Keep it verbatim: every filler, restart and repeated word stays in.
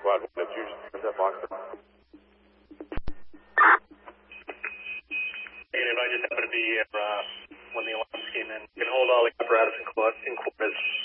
provide one that's usually in that box. Negative, I just happened to be here uh, when the alarms came in. You can hold all the apparatus in quarters.